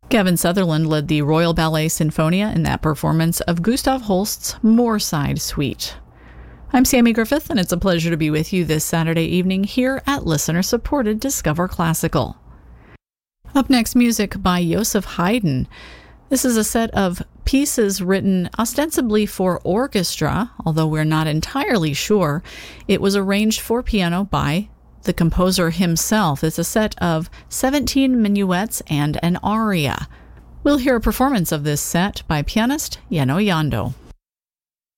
Gavin Sutherland led the Royal Ballet Sinfonia in that performance of Gustav Holst's Moorside Suite. I'm Sammy Griffith, and it's a pleasure to be with you this Saturday evening here at listener-supported Discover Classical. Up next, music by Joseph Haydn. This is a set of pieces written ostensibly for orchestra, although we're not entirely sure. It was arranged for piano by the composer himself. It's a set of 17 minuets and an aria. We'll hear a performance of this set by pianist Yano Yando.